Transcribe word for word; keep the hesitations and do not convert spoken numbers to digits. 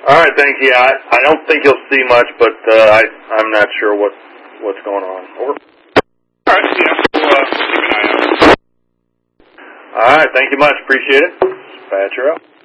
All right, thank you. I, I don't think you'll see much, but uh, I, I'm not sure what what's going on. Over. All right, yeah, we'll uh, keep an eye out. All right, thank you much. Appreciate it. Dispatcher out.